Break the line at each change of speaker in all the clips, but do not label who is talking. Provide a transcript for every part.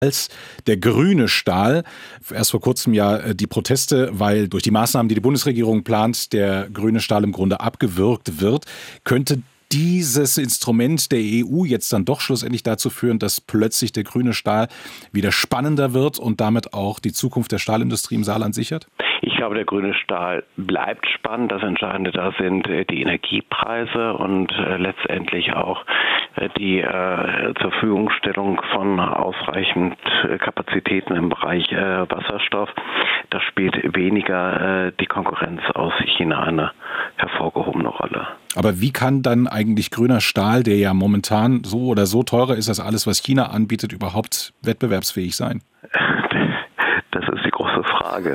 als der grüne Stahl. Erst vor kurzem ja die Proteste, weil durch die Maßnahmen, die die Bundesregierung plant, der grüne Stahl im Grunde abgewürgt wird. Könnte dieses Instrument der EU jetzt dann doch schlussendlich dazu führen, dass plötzlich der grüne Stahl wieder spannender wird und damit auch die Zukunft der Stahlindustrie im Saarland sichert?
Ich glaube, der grüne Stahl bleibt spannend. Das Entscheidende da sind die Energiepreise und letztendlich auch die zur Verfügungstellung von ausreichend Kapazitäten im Bereich Wasserstoff. Da spielt weniger die Konkurrenz aus China eine hervorgehobene Rolle.
Aber wie kann dann eigentlich grüner Stahl, der ja momentan so oder so teurer ist als alles, was China anbietet, überhaupt wettbewerbsfähig sein?
Das ist die große Frage.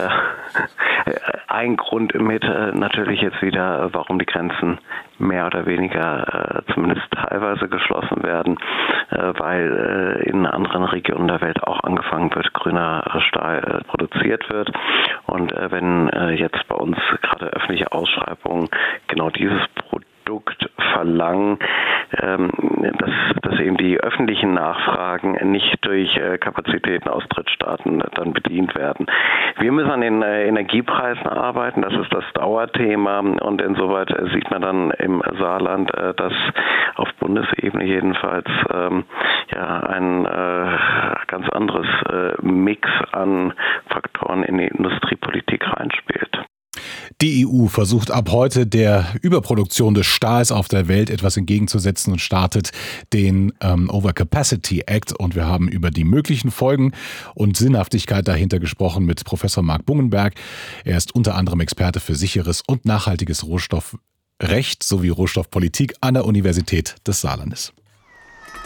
Ein Grund mit natürlich jetzt wieder, warum die Grenzen mehr oder weniger zumindest teilweise geschlossen werden, weil in anderen Regionen der Welt auch angefangen wird, grüner Stahl produziert wird. Und wenn jetzt bei uns gerade öffentliche Ausschreibungen genau dieses Produkt verlangen, dass eben die öffentlichen Nachfragen nicht durch Kapazitäten aus Drittstaaten dann bedient werden. Wir müssen an den Energiepreisen arbeiten, das ist das Dauerthema und insoweit sieht man dann im Saarland, dass auf Bundesebene jedenfalls ein ganz anderes Mix an Faktoren in die Industriepolitik reinspielt.
Die EU versucht ab heute der Überproduktion des Stahls auf der Welt etwas entgegenzusetzen und startet den Overcapacity Act. Und wir haben über die möglichen Folgen und Sinnhaftigkeit dahinter gesprochen mit Professor Marc Bungenberg. Er ist unter anderem Experte für sicheres und nachhaltiges Rohstoffrecht sowie Rohstoffpolitik an der Universität des Saarlandes.